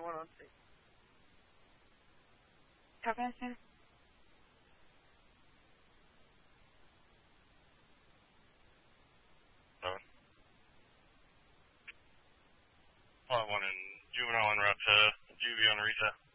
106. How fast, sir? Plot 1 in juvenile en route to juvie on reset.